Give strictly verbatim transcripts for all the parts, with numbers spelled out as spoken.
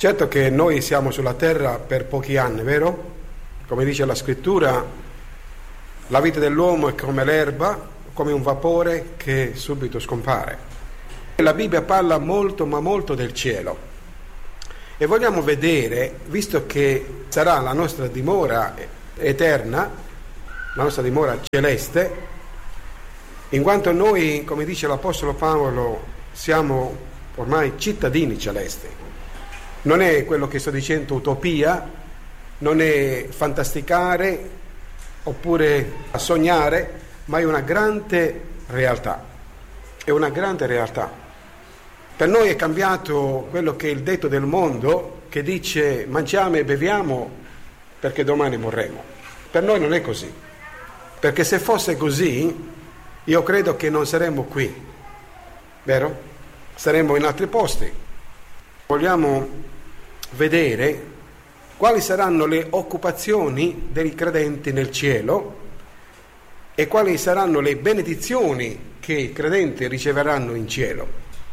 Certo che noi siamo sulla terra per pochi anni, vero? Come dice la scrittura, la vita dell'uomo è come l'erba, come un vapore che subito scompare. La Bibbia parla molto ma molto del cielo e vogliamo vedere, visto che sarà la nostra dimora eterna, la nostra dimora celeste, in quanto noi, come dice l'Apostolo Paolo, siamo ormai cittadini celesti. Non è quello che sto dicendo utopia, non è fantasticare oppure sognare, ma è una grande realtà. È una grande realtà. Per noi è cambiato quello che è il detto del mondo, che dice mangiamo e beviamo perché domani morremo. Per noi non è così, perché se fosse così io credo che non saremmo qui, vero? Saremmo in altri posti. Vogliamo vedere quali saranno le occupazioni dei credenti nel cielo e quali saranno le benedizioni che i credenti riceveranno in cielo.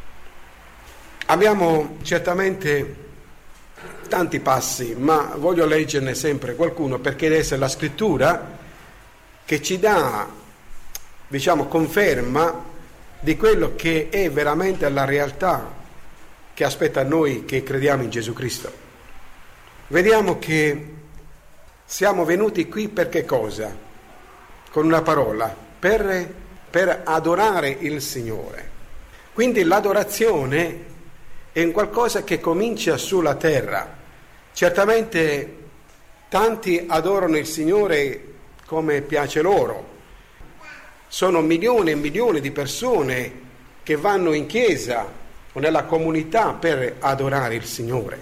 Abbiamo certamente tanti passi, ma voglio leggerne sempre qualcuno perché deve essere la scrittura che ci dà, diciamo, conferma di quello che è veramente la realtà che aspetta a noi che crediamo in Gesù Cristo. Vediamo che siamo venuti qui per che cosa? Con una parola, per, per adorare il Signore. Quindi l'adorazione è un qualcosa che comincia sulla terra. Certamente tanti adorano il Signore come piace loro. Sono milioni e milioni di persone che vanno in chiesa o nella comunità per adorare il Signore.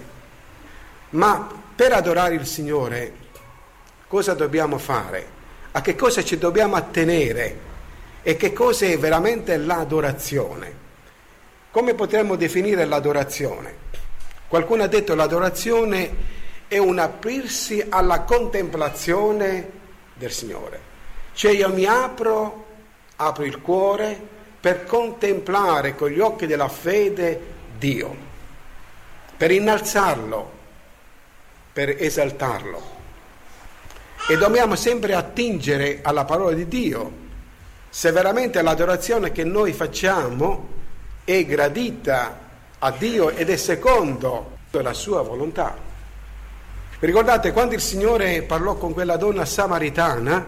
Ma per adorare il Signore cosa dobbiamo fare? A che cosa ci dobbiamo attenere? E che cosa è veramente l'adorazione? Come potremmo definire l'adorazione? Qualcuno ha detto l'adorazione è un aprirsi alla contemplazione del Signore. Cioè io mi apro, apro il cuore per contemplare con gli occhi della fede Dio, per innalzarlo, per esaltarlo. E dobbiamo sempre attingere alla parola di Dio, se veramente l'adorazione che noi facciamo è gradita a Dio ed è secondo la sua volontà. Vi ricordate quando il Signore parlò con quella donna samaritana,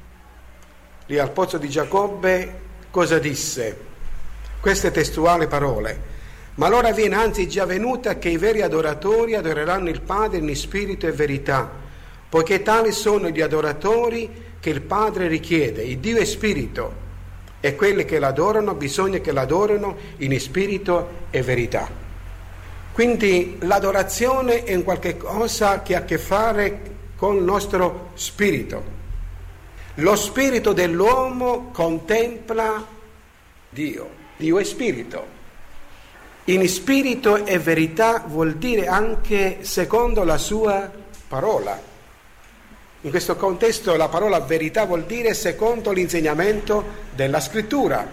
lì al pozzo di Giacobbe, cosa disse? Queste testuali parole: ma l'ora viene, anzi già venuta, che i veri adoratori adoreranno il Padre in spirito e verità, poiché tali sono gli adoratori che il Padre richiede. Il Dio è spirito e quelli che l'adorano bisogna che l'adorino in spirito e verità. Quindi l'adorazione è un qualche cosa che ha a che fare con il nostro spirito. Lo spirito dell'uomo contempla Dio. Dio è spirito. In spirito e verità vuol dire anche secondo la sua parola. In questo contesto la parola verità vuol dire secondo l'insegnamento della scrittura.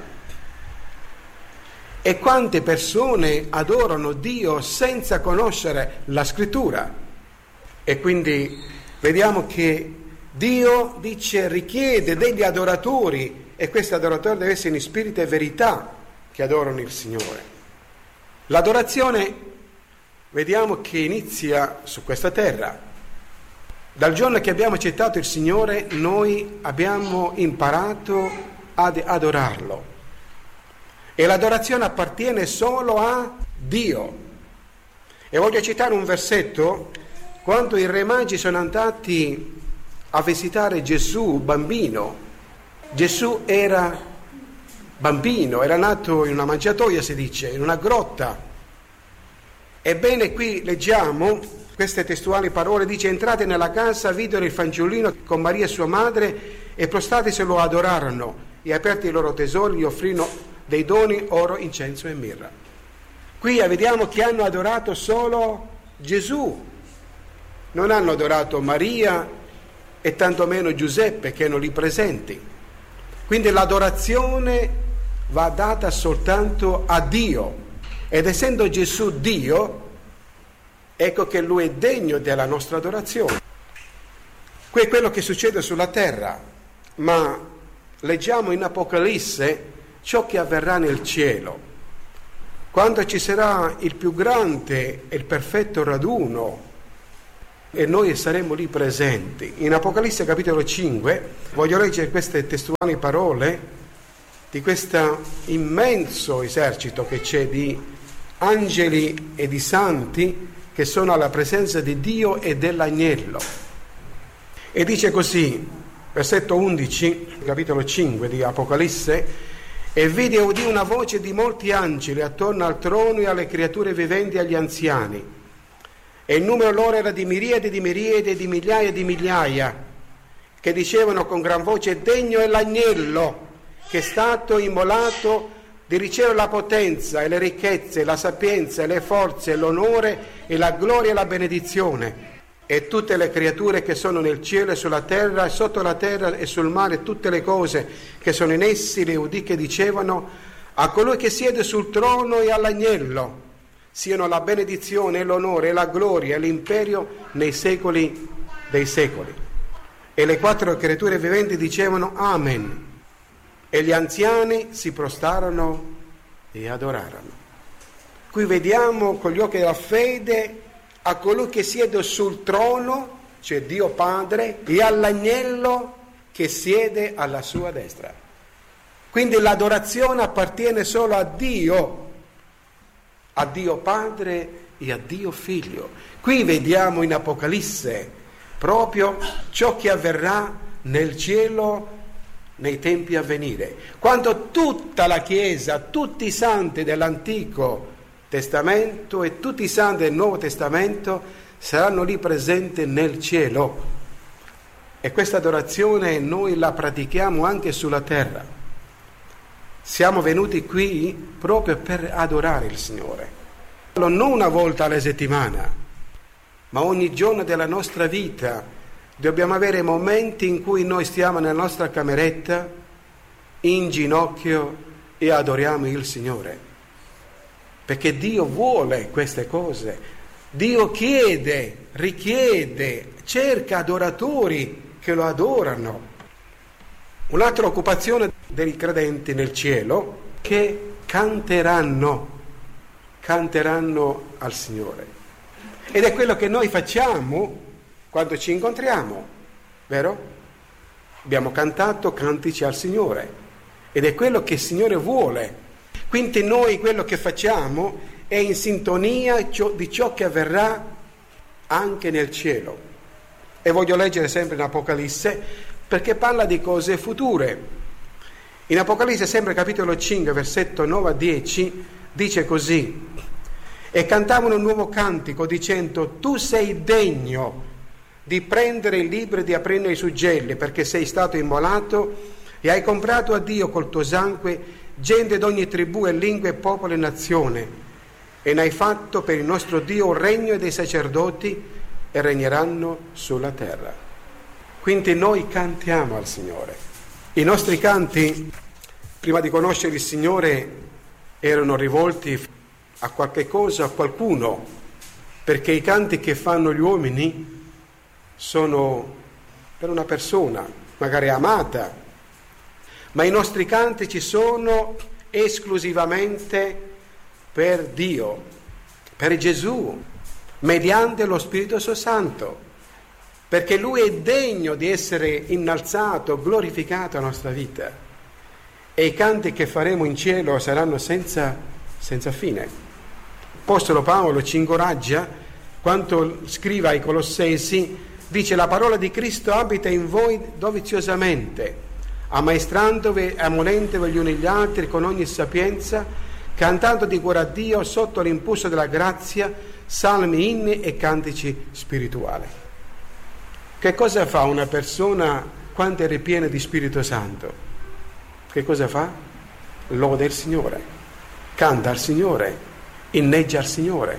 E quante persone adorano Dio senza conoscere la scrittura? E quindi vediamo che Dio dice richiede degli adoratori e questi adoratori devono essere in spirito e verità che adorano il Signore. L'adorazione vediamo che inizia su questa terra. Dal giorno che abbiamo accettato il Signore noi abbiamo imparato ad adorarlo e l'adorazione appartiene solo a Dio. E voglio citare un versetto: quando i re magi sono andati a visitare Gesù bambino, Gesù era bambino, era nato in una mangiatoia, si dice, in una grotta. Ebbene qui leggiamo queste testuali parole, dice: entrate nella casa, videro il fanciullino con Maria sua madre e prostrati lo adorarono e aperti i loro tesori gli offrirono dei doni, oro, incenso e mirra. Qui vediamo che hanno adorato solo Gesù, non hanno adorato Maria e tantomeno Giuseppe che erano lì presenti. Quindi l'adorazione va data soltanto a Dio, ed essendo Gesù Dio ecco che Lui è degno della nostra adorazione. Qui è quello che succede sulla terra, ma leggiamo in Apocalisse ciò che avverrà nel cielo, quando ci sarà il più grande e il perfetto raduno e noi saremo lì presenti. In Apocalisse capitolo cinque voglio leggere queste testuali parole di questo immenso esercito che c'è di angeli e di santi che sono alla presenza di Dio e dell'agnello. E dice così, versetto undici, capitolo cinque di Apocalisse: e vide e udì una voce di molti angeli attorno al trono e alle creature viventi e agli anziani, e il numero loro era di miriadi di miriadi e di migliaia di migliaia, che dicevano con gran voce: degno è l'agnello che è stato immolato di ricevere la potenza e le ricchezze, la sapienza e le forze, l'onore e la gloria e la benedizione. E tutte le creature che sono nel cielo e sulla terra e sotto la terra e sul mare, tutte le cose che sono in essi, le udì che dicevano: a colui che siede sul trono e all'agnello siano la benedizione e l'onore e la gloria e l'imperio nei secoli dei secoli. E le quattro creature viventi dicevano: Amen. E gli anziani si prostrarono e adorarono. Qui vediamo con gli occhi della fede a colui che siede sul trono, cioè Dio Padre, e all'agnello che siede alla sua destra. Quindi l'adorazione appartiene solo a Dio, a Dio Padre e a Dio Figlio. Qui vediamo in Apocalisse proprio ciò che avverrà nel cielo nei tempi a venire, quando tutta la Chiesa, tutti i santi dell'Antico Testamento e tutti i santi del Nuovo Testamento saranno lì presenti nel cielo, e questa adorazione noi la pratichiamo anche sulla terra. Siamo venuti qui proprio per adorare il Signore, non una volta alla settimana, ma ogni giorno della nostra vita dobbiamo avere momenti in cui noi stiamo nella nostra cameretta in ginocchio e adoriamo il Signore. Perché Dio vuole queste cose, Dio chiede, richiede, cerca adoratori che lo adorano. Un'altra occupazione dei credenti nel cielo che canteranno, canteranno al Signore. Ed è quello che noi facciamo quando ci incontriamo, vero? Abbiamo cantato cantici al Signore ed è quello che il Signore vuole. Quindi noi quello che facciamo è in sintonia di ciò che avverrà anche nel cielo. E voglio leggere sempre in Apocalisse perché parla di cose future. In Apocalisse, sempre capitolo cinque, versetto nove a dieci, dice così: e cantavano un nuovo cantico dicendo: tu sei degno di prendere il libro e di aprire i suggelli, perché sei stato immolato e hai comprato a Dio col tuo sangue gente d'ogni tribù e lingua e popolo e nazione, e ne hai fatto per il nostro Dio un regno dei sacerdoti, e regneranno sulla terra. Quindi noi cantiamo al Signore. I nostri canti, prima di conoscere il Signore, erano rivolti a qualche cosa, a qualcuno, perché i canti che fanno gli uomini sono per una persona, magari amata, ma i nostri canti ci sono esclusivamente per Dio, per Gesù, mediante lo Spirito Santo, perché Lui è degno di essere innalzato, glorificato nella nostra vita. E i canti che faremo in cielo saranno senza, senza fine. L'Apostolo Paolo ci incoraggia quando scrive ai Colossesi, dice: la parola di Cristo abita in voi doviziosamente, ammaestrandovi e ammonendovi gli uni gli altri con ogni sapienza, cantando di cuore a Dio sotto l'impulso della grazia salmi, inni e cantici spirituali. Che cosa fa una persona quando è ripiena di Spirito Santo? Che cosa fa? Lode il Signore, canta al Signore, inneggia al Signore.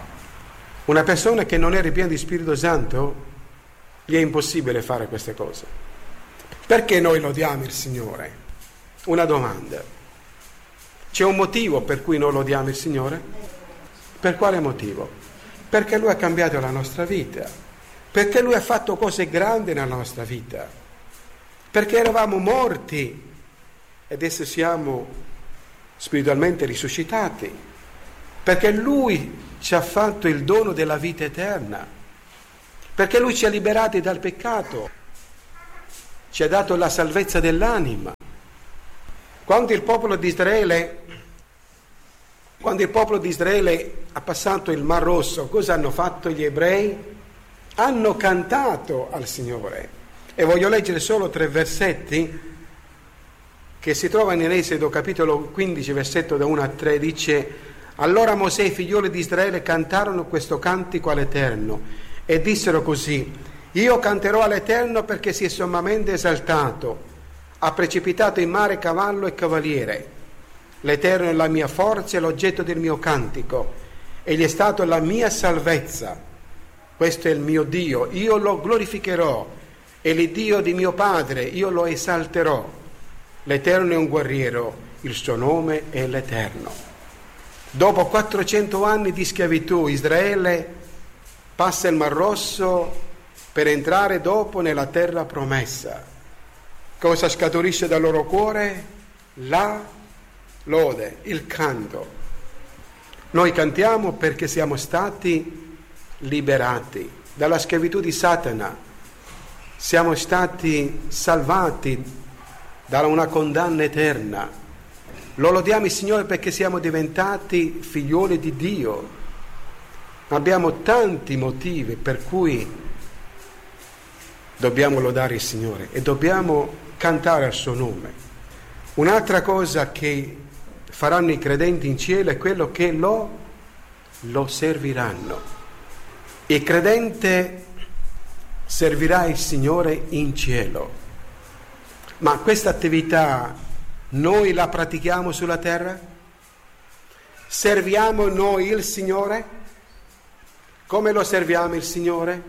Una persona che non è ripiena di Spirito Santo, gli è impossibile fare queste cose. Perché noi lodiamo il Signore? Una domanda. C'è un motivo per cui noi lodiamo il Signore? Per quale motivo? Perché Lui ha cambiato la nostra vita, perché Lui ha fatto cose grandi nella nostra vita, perché eravamo morti e adesso siamo spiritualmente risuscitati, perché Lui ci ha fatto il dono della vita eterna, perché Lui ci ha liberati dal peccato, ci ha dato la salvezza dell'anima. Quando il popolo di Israele, quando il popolo di Israele ha passato il Mar Rosso, cosa hanno fatto gli ebrei? Hanno cantato al Signore. E voglio leggere solo tre versetti che si trovano in Esodo capitolo quindici, versetto da uno a tre, dice: allora Mosè e i figlioli di Israele cantarono questo cantico all'Eterno e dissero così: io canterò all'Eterno perché si è sommamente esaltato, ha precipitato in mare cavallo e cavaliere. L'Eterno è la mia forza e l'oggetto del mio cantico, egli è stato la mia salvezza. Questo è il mio Dio, io lo glorificherò, è l'Iddio di mio padre, io lo esalterò. L'Eterno è un guerriero, il suo nome è l'Eterno. Dopo quattrocento anni di schiavitù, Israele passa il Mar Rosso per entrare dopo nella terra promessa. Cosa scaturisce dal loro cuore? La lode, il canto. Noi cantiamo perché siamo stati liberati dalla schiavitù di Satana, siamo stati salvati da una condanna eterna. Lo lodiamo il Signore perché siamo diventati figlioli di Dio. Abbiamo tanti motivi per cui dobbiamo lodare il Signore e dobbiamo cantare al suo nome. Un'altra cosa che faranno i credenti in cielo è quello che lo, lo serviranno. Il credente servirà il Signore in cielo. Ma questa attività noi la pratichiamo sulla terra? Serviamo noi il Signore? Come lo serviamo il Signore?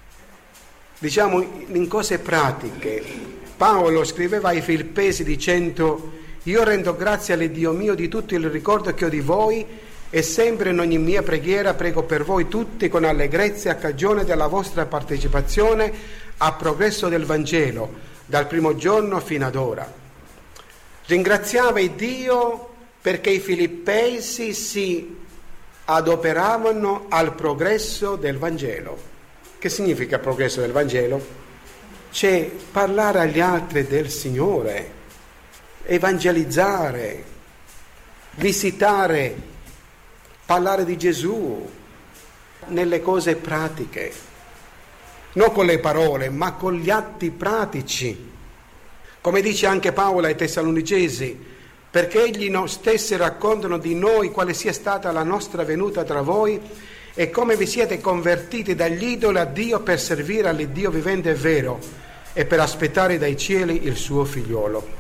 Diciamo in cose pratiche. Paolo scriveva ai Filippesi dicendo: io rendo grazie all'Iddio mio di tutto il ricordo che ho di voi e sempre in ogni mia preghiera prego per voi tutti con allegrezza a cagione della vostra partecipazione al progresso del Vangelo dal primo giorno fino ad ora. Ringraziava il Dio perché i Filippesi si adoperavano al progresso del Vangelo. Che significa progresso del Vangelo? C'è parlare agli altri del Signore, evangelizzare, visitare, parlare di Gesù nelle cose pratiche, non con le parole, ma con gli atti pratici. Come dice anche Paolo ai Tessalonicesi, perché egli non stessi raccontano di noi quale sia stata la nostra venuta tra voi e come vi siete convertiti dagli idoli a Dio per servire all'Iddio vivente e vero e per aspettare dai cieli il suo figliolo.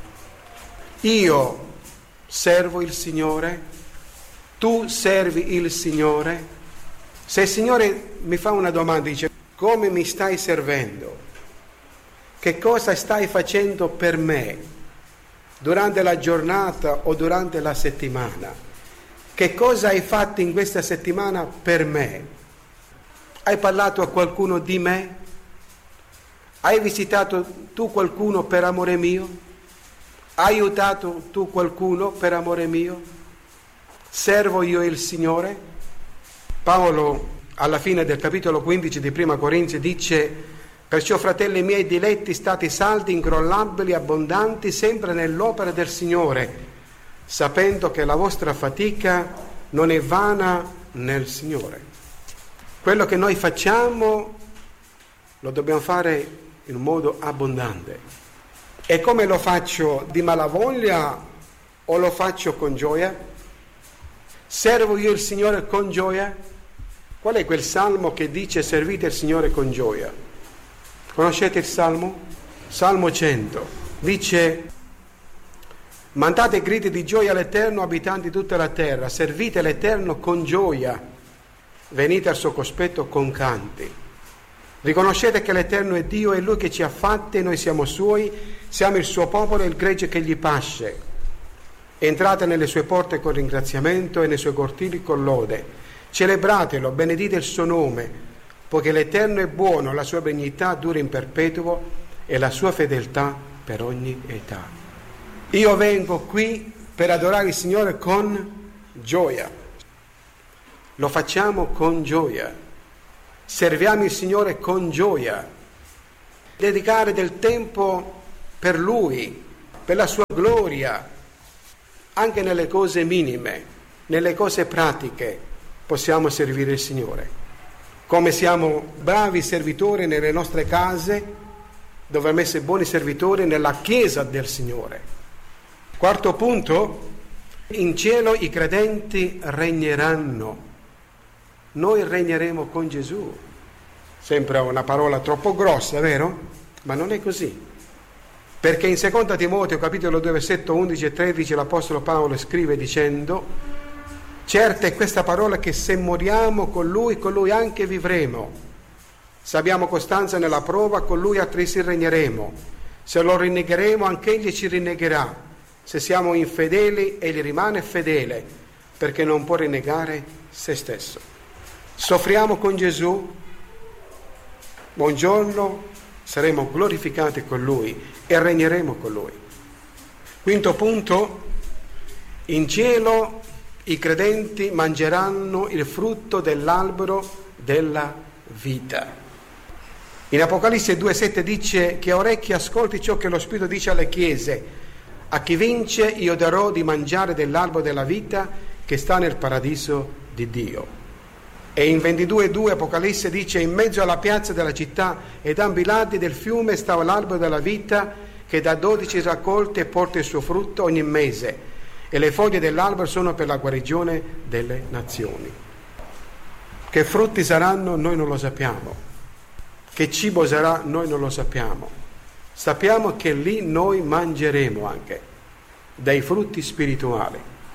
Io servo il Signore, tu servi il Signore. Se il Signore mi fa una domanda, dice: come mi stai servendo? Che cosa stai facendo per me durante la giornata o durante la settimana? Che cosa hai fatto in questa settimana per me? Hai parlato a qualcuno di me? Hai visitato tu qualcuno per amore mio? Hai aiutato tu qualcuno per amore mio? Servo io il Signore? Paolo alla fine del capitolo quindici di Prima Corinzi dice: perciò fratelli miei diletti, state saldi, incrollabili, abbondanti sempre nell'opera del Signore, sapendo che la vostra fatica non è vana nel Signore. Quello che noi facciamo lo dobbiamo fare in un modo abbondante. E come lo faccio? Di malavoglia o lo faccio con gioia? Servo io il Signore con gioia? Qual è quel salmo che dice servite il Signore con gioia? Conoscete il salmo? Salmo cento. Dice: mandate gridi di gioia all'Eterno, abitanti di tutta la terra, servite l'Eterno con gioia, venite al suo cospetto con canti. Riconoscete che l'Eterno è Dio, è Lui che ci ha fatti, noi siamo Suoi, siamo il suo popolo e il gregge che gli pasce. Entrate nelle sue porte con ringraziamento e nei suoi cortili con lode. Celebratelo, benedite il suo nome, poiché l'Eterno è buono, la sua benignità dura in perpetuo e la sua fedeltà per ogni età. Io vengo qui per adorare il Signore con gioia. Lo facciamo con gioia. Serviamo il Signore con gioia. Dedicare del tempo per Lui, per la sua gloria, anche nelle cose minime, nelle cose pratiche, possiamo servire il Signore. Come siamo bravi servitori nelle nostre case, dovremmo essere buoni servitori nella Chiesa del Signore. Quarto punto, in cielo i credenti regneranno. Noi regneremo con Gesù. Sembra una parola troppo grossa, vero? Ma non è così. Perché in seconda Timoteo, capitolo due, versetto undici e tredici, l'Apostolo Paolo scrive dicendo: certa è questa parola che se moriamo con Lui, con Lui anche vivremo. Se abbiamo costanza nella prova, con Lui altresì regneremo. Se lo rinnegheremo, anche Egli ci rinnegherà. Se siamo infedeli, Egli rimane fedele, perché non può rinnegare se stesso. Soffriamo con Gesù, buongiorno, saremo glorificati con Lui e regneremo con Lui. Quinto punto, in cielo i credenti mangeranno il frutto dell'albero della vita. In Apocalisse due sette dice: chi ha orecchi ascolti ciò che lo Spirito dice alle chiese, a chi vince io darò di mangiare dell'albero della vita che sta nel paradiso di Dio. E in ventidue due Apocalisse dice: in mezzo alla piazza della città ed ambi i lati del fiume stava l'albero della vita che da dodici raccolte porta il suo frutto ogni mese, e le foglie dell'albero sono per la guarigione delle nazioni. Che frutti saranno noi non lo sappiamo, che cibo sarà noi non lo sappiamo. Sappiamo che lì noi mangeremo anche dai frutti spirituali.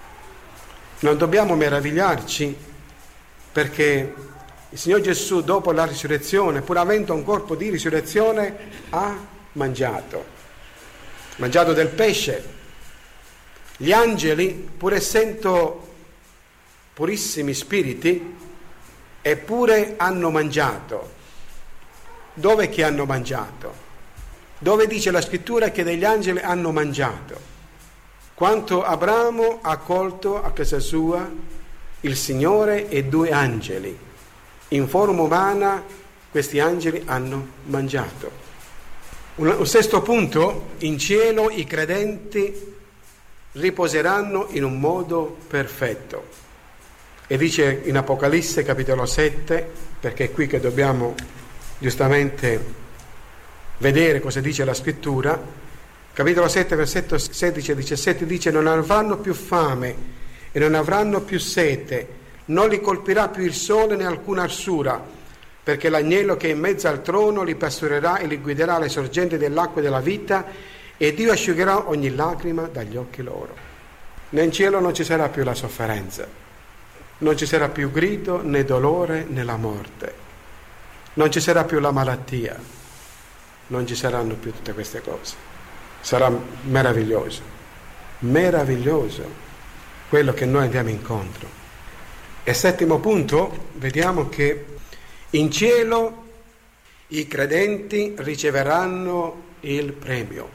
Non dobbiamo meravigliarci perché il Signor Gesù, dopo la risurrezione, pur avendo un corpo di risurrezione, ha mangiato. Mangiato del pesce. Gli angeli, pur essendo purissimi spiriti, eppure hanno mangiato. Dove che hanno mangiato? Dove dice la scrittura che degli angeli hanno mangiato? Quanto Abramo ha accolto a casa sua il Signore e due angeli. In forma umana questi angeli hanno mangiato. Un, un sesto punto, in cielo i credenti riposeranno in un modo perfetto. E dice in Apocalisse capitolo sette, perché è qui che dobbiamo giustamente vedere cosa dice la scrittura, capitolo sette, versetto sedici e diciassette dice: non avranno più fame e non avranno più sete, non li colpirà più il sole né alcuna arsura, perché l'agnello che è in mezzo al trono li pastorerà e li guiderà alle sorgenti dell'acqua della vita, e Dio asciugherà ogni lacrima dagli occhi loro. Nel cielo non ci sarà più la sofferenza, non ci sarà più grido né dolore né la morte, non ci sarà più la malattia, non ci saranno più tutte queste cose. Sarà meraviglioso, meraviglioso quello che noi andiamo incontro. E settimo punto, vediamo che in cielo i credenti riceveranno il premio.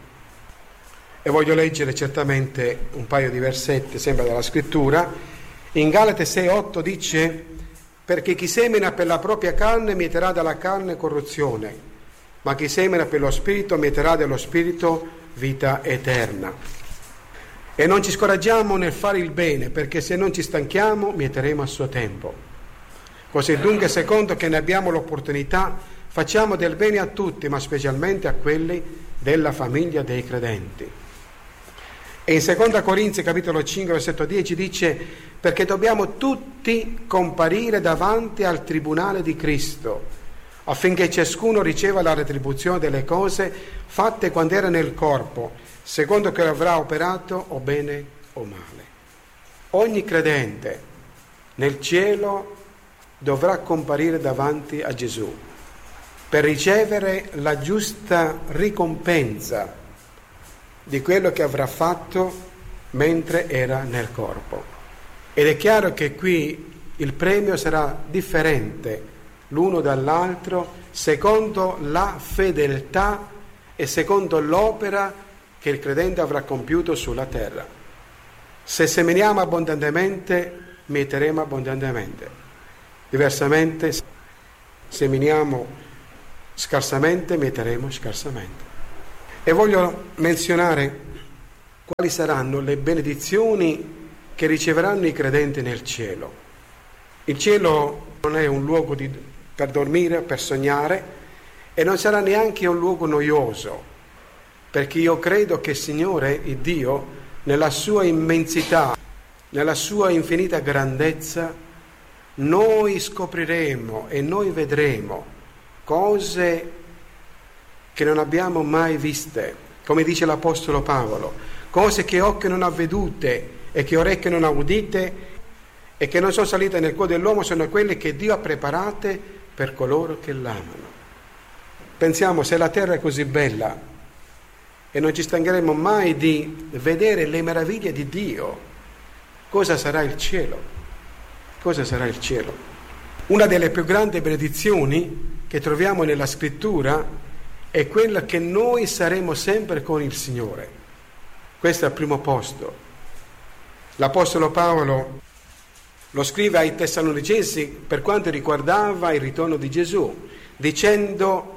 E voglio leggere certamente un paio di versetti, sempre dalla scrittura. In Galate sei otto dice: perché chi semina per la propria carne mieterà dalla carne corruzione, ma chi semina per lo spirito mieterà dello spirito vita eterna. E non ci scoraggiamo nel fare il bene, perché se non ci stanchiamo mieteremo a suo tempo. Così dunque, secondo che ne abbiamo l'opportunità, facciamo del bene a tutti, ma specialmente a quelli della famiglia dei credenti. E in seconda Corinzi capitolo cinque versetto dieci dice: perché dobbiamo tutti comparire davanti al tribunale di Cristo, affinché ciascuno riceva la retribuzione delle cose fatte quando era nel corpo, secondo che avrà operato o bene o male. Ogni credente nel cielo dovrà comparire davanti a Gesù per ricevere la giusta ricompensa di quello che avrà fatto mentre era nel corpo. Ed è chiaro che qui il premio sarà differente l'uno dall'altro secondo la fedeltà e secondo l'opera che il credente avrà compiuto sulla terra. Se seminiamo abbondantemente, mieteremo abbondantemente. Diversamente, se seminiamo scarsamente, mieteremo scarsamente. E voglio menzionare quali saranno le benedizioni che riceveranno i credenti nel cielo. Il cielo non è un luogo di, per dormire, per sognare, e non sarà neanche un luogo noioso, perché io credo che il Signore, il Dio, nella sua immensità, nella sua infinita grandezza, noi scopriremo e noi vedremo cose che non abbiamo mai viste, come dice l'Apostolo Paolo, cose che occhio non ha vedute e che orecchie non ha udite e che non sono salite nel cuore dell'uomo, sono quelle che Dio ha preparate per coloro che l'amano. Pensiamo, se la terra è così bella e non ci stancheremo mai di vedere le meraviglie di Dio, cosa sarà il cielo? Cosa sarà il cielo? Una delle più grandi benedizioni che troviamo nella Scrittura è quella che noi saremo sempre con il Signore. Questo è al primo posto. L'Apostolo Paolo lo scrive ai Tessalonicesi per quanto riguardava il ritorno di Gesù, dicendo: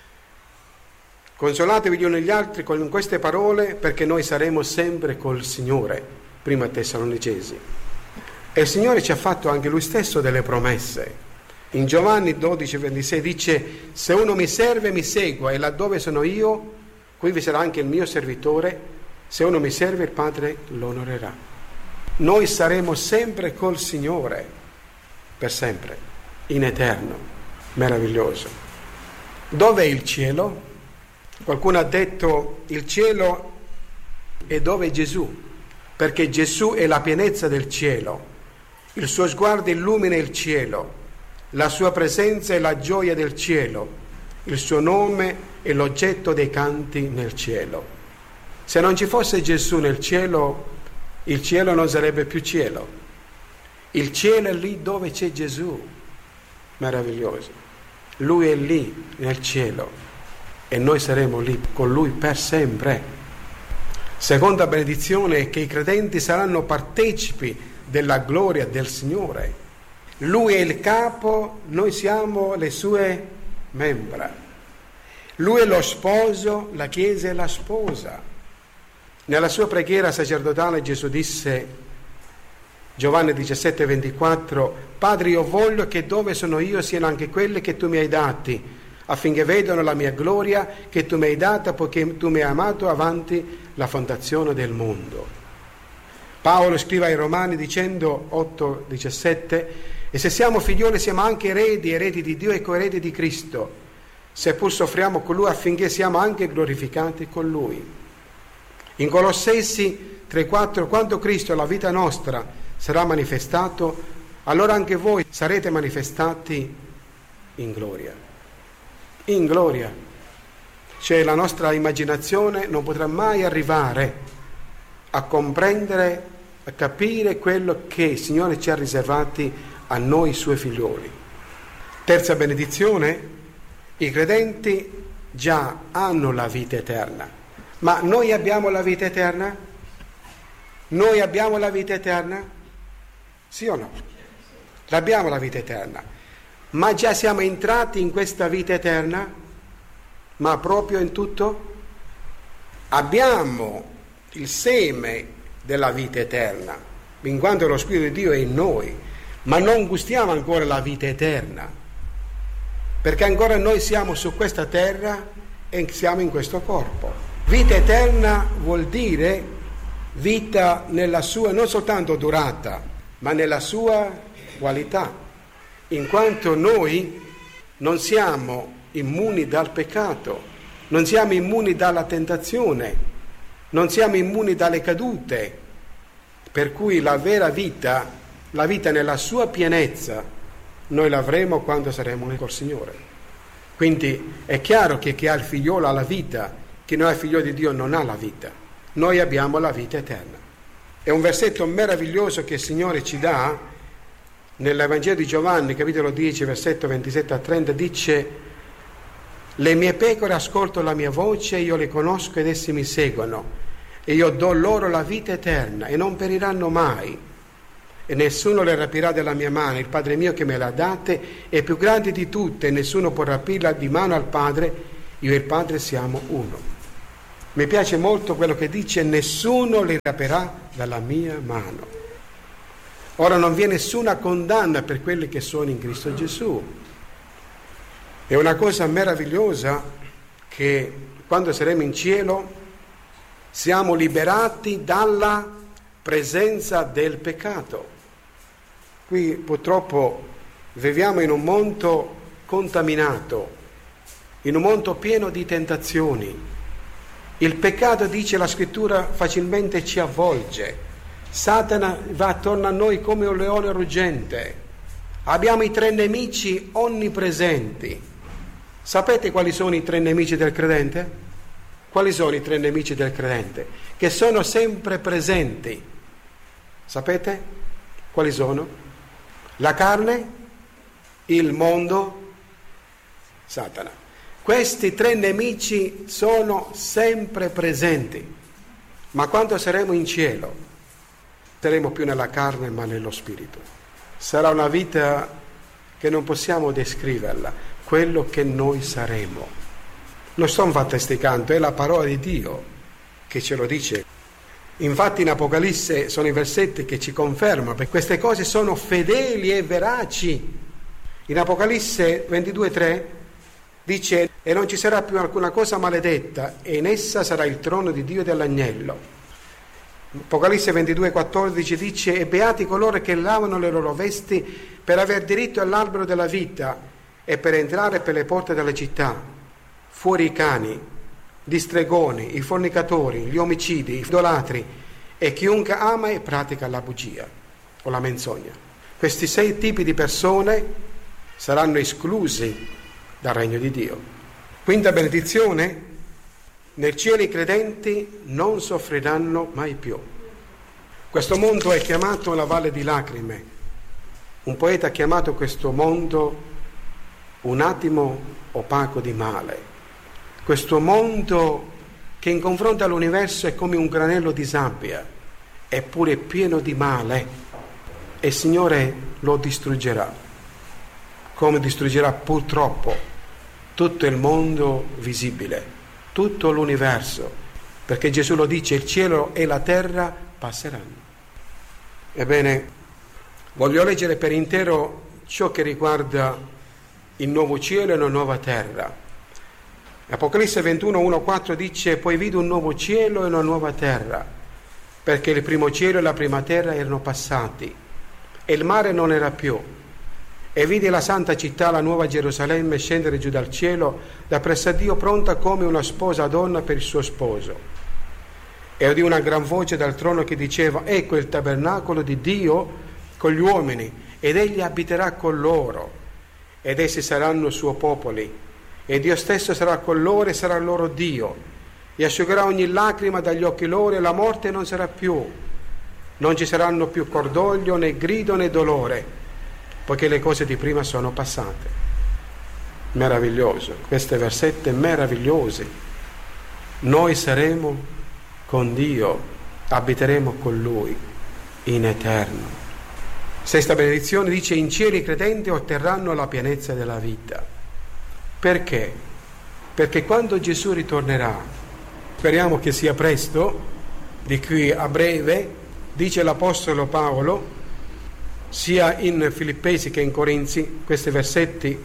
consolatevi gli uni gli altri con queste parole, perché noi saremo sempre col Signore. Prima Tessalonicesi. E il Signore ci ha fatto anche Lui stesso delle promesse. In Giovanni dodici ventisei dice: se uno mi serve mi segua, e laddove sono io, qui vi sarà anche il mio servitore. Se uno mi serve, il Padre lo onorerà. Noi saremo sempre col Signore, per sempre, in eterno. Meraviglioso. Dov'è il cielo? Qualcuno ha detto: il cielo è dove è Gesù, perché Gesù è la pienezza del cielo. Il suo sguardo illumina il cielo, la sua presenza è la gioia del cielo, il suo nome è l'oggetto dei canti nel cielo. Se non ci fosse Gesù nel cielo, il cielo non sarebbe più cielo. Il cielo è lì dove c'è Gesù. Meraviglioso. Lui è lì nel cielo e noi saremo lì con Lui per sempre. Seconda benedizione è che i credenti saranno partecipi della gloria del Signore. Lui è il capo, noi siamo le sue membra. Lui è lo sposo, la Chiesa è la sposa. Nella sua preghiera sacerdotale Gesù disse, Giovanni diciassette ventiquattro: Padre, io voglio che dove sono io siano anche quelle che tu mi hai dati, affinché vedano la mia gloria che tu mi hai data, poiché tu mi hai amato avanti la fondazione del mondo. Paolo scrive ai Romani dicendo otto diciassette: e se siamo figlioli siamo anche eredi, eredi di Dio e coeredi di Cristo, seppur soffriamo con Lui, affinché siamo anche glorificati con Lui. In Colossesi tre quattro: quando Cristo, la vita nostra, sarà manifestato, allora anche voi sarete manifestati in gloria. In gloria. Cioè la nostra immaginazione non potrà mai arrivare a comprendere, a capire quello che il Signore ci ha riservati a noi Suoi figlioli. Terza benedizione: i credenti già hanno la vita eterna. Ma noi abbiamo la vita eterna? Noi abbiamo la vita eterna? Sì o no? L'abbiamo la vita eterna. Ma già siamo entrati in questa vita eterna? Ma proprio in tutto? Abbiamo il seme della vita eterna, in quanto lo Spirito di Dio è in noi, ma non gustiamo ancora la vita eterna, perché ancora noi siamo su questa terra e siamo in questo corpo. Vita eterna vuol dire vita nella sua, non soltanto durata, ma nella sua qualità, in quanto noi non siamo immuni dal peccato, non siamo immuni dalla tentazione, non siamo immuni dalle cadute, per cui la vera vita, la vita nella sua pienezza, noi l'avremo quando saremo col Signore. Quindi è chiaro che chi ha il figliolo ha la vita, chi non è figlio di Dio non ha la vita. Noi abbiamo la vita eterna. È un versetto meraviglioso che il Signore ci dà nell'Evangelo di Giovanni, capitolo dieci, versetto ventisette a trenta, dice: le mie pecore ascoltano la mia voce, io le conosco ed essi mi seguono, e io do loro la vita eterna e non periranno mai, e nessuno le rapirà dalla mia mano. Il Padre mio che me l'ha date è più grande di tutte, e nessuno può rapirla di mano al Padre. Io e il Padre siamo uno. Mi piace molto quello che dice: nessuno le rapirà dalla mia mano. Ora non vi è nessuna condanna per quelli che sono in Cristo Gesù. È una cosa meravigliosa che quando saremo in cielo siamo liberati dalla presenza del peccato. Qui purtroppo viviamo in un mondo contaminato, in un mondo pieno di tentazioni. Il peccato, dice la scrittura, facilmente ci avvolge. Satana va attorno a noi come un leone ruggente. Abbiamo i tre nemici onnipresenti. Sapete quali sono i tre nemici del credente? Quali sono i tre nemici del credente? Che sono sempre presenti. Sapete quali sono? La carne, il mondo, Satana. Questi tre nemici sono sempre presenti. Ma quando saremo in cielo, saremo più nella carne ma nello spirito. Sarà una vita che non possiamo descriverla, quello che noi saremo. Non sto fantasticando, è la parola di Dio che ce lo dice. Infatti in Apocalisse sono i versetti che ci confermano, perché queste cose sono fedeli e veraci. In Apocalisse ventidue tre dice: e non ci sarà più alcuna cosa maledetta, e in essa sarà il trono di Dio e dell'agnello. Apocalisse ventidue quattordici dice: e beati coloro che lavano le loro vesti per aver diritto all'albero della vita e per entrare per le porte della città. Fuori i cani, gli stregoni, i fornicatori, gli omicidi, gli idolatri e chiunque ama e pratica la bugia o la menzogna. Questi sei tipi di persone saranno esclusi dal regno di Dio. Quinta benedizione: nel cielo i credenti non soffriranno mai più. Questo mondo è chiamato la valle di lacrime. Un poeta ha chiamato questo mondo un attimo opaco di male. Questo mondo che in confronto all'universo è come un granello di sabbia, eppure pieno di male, e il Signore lo distruggerà, come distruggerà purtroppo tutto il mondo visibile, tutto l'universo, perché Gesù lo dice: il cielo e la terra passeranno. Ebbene, voglio leggere per intero ciò che riguarda il nuovo cielo e la nuova terra. Apocalisse ventuno uno quattro dice: poi vidi un nuovo cielo e una nuova terra, perché il primo cielo e la prima terra erano passati e il mare non era più. E vidi la santa città, la nuova Gerusalemme, scendere giù dal cielo da presso a Dio, pronta come una sposa donna per il suo sposo. E udì una gran voce dal trono che diceva: ecco il tabernacolo di Dio con gli uomini, ed egli abiterà con loro, ed essi saranno suoi popoli, e Dio stesso sarà con loro e sarà loro Dio, e asciugherà ogni lacrima dagli occhi loro, e la morte non sarà più. Non ci saranno più cordoglio, né grido, né dolore, poiché le cose di prima sono passate. Meraviglioso, questi versetti meravigliosi. Noi saremo con Dio, abiteremo con Lui in eterno. Sesta benedizione dice: in cielo i credenti otterranno la pienezza della vita. Perché? Perché quando Gesù ritornerà, speriamo che sia presto, di qui a breve, dice l'Apostolo Paolo, sia in Filippesi che in Corinzi, questi versetti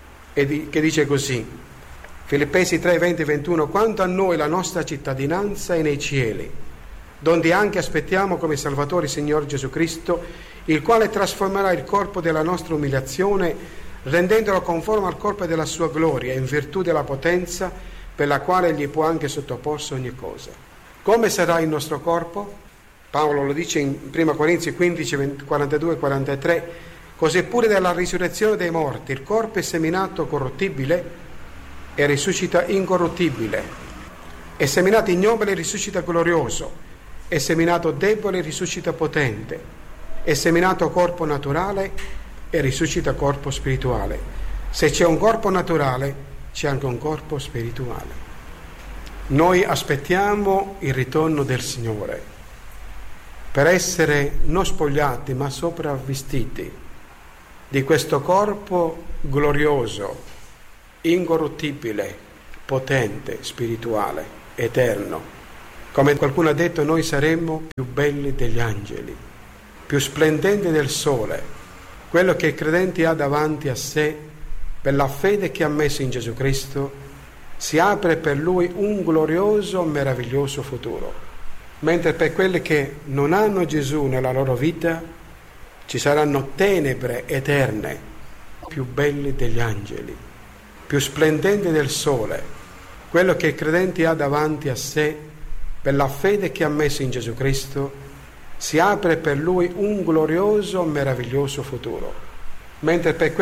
che dice così: Filippesi tre venti ventuno: quanto a noi la nostra cittadinanza è nei cieli, donde anche aspettiamo come Salvatore il Signore Gesù Cristo, il quale trasformerà il corpo della nostra umiliazione, rendendolo conforme al corpo della sua gloria, in virtù della potenza per la quale gli può anche sottoporsi ogni cosa. Come sarà il nostro corpo? Paolo lo dice in prima Corinzi quindici quarantadue quarantatré: così pure della risurrezione dei morti, il corpo è seminato corruttibile e risuscita incorruttibile, è seminato ignobile e risuscita glorioso, è seminato debole e risuscita potente, è seminato corpo naturale e risuscita corpo spirituale. Se c'è un corpo naturale, c'è anche un corpo spirituale. Noi aspettiamo il ritorno del Signore per essere non spogliati ma sopravvestiti di questo corpo glorioso, incorruttibile, potente, spirituale, eterno. Come qualcuno ha detto, noi saremmo più belli degli angeli, più splendenti del sole. Quello che il credente ha davanti a sé, per la fede che ha messo in Gesù Cristo, si apre per lui un glorioso, meraviglioso futuro. Mentre per quelli che non hanno Gesù nella loro vita, ci saranno tenebre eterne, più belli degli angeli, più splendenti del sole. Quello che il credente ha davanti a sé, per la fede che ha messo in Gesù Cristo, si apre per lui un glorioso, meraviglioso futuro. Mentre per